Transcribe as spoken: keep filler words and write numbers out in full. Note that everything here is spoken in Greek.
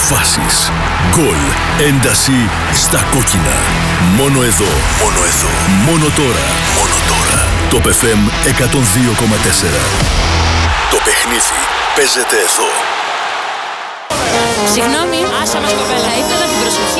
Αποφάσεις, γκολ, ένταση στα κόκκινα. Μόνο εδώ, μόνο εδώ, μόνο τώρα, μόνο τώρα. Το Top εφ εμ εκατόν δύο κόμμα τέσσερα. Το παιχνίδι παίζεται εδώ. Συγγνώμη, άσα μας κοπέλα, ήθελα την προσοχή.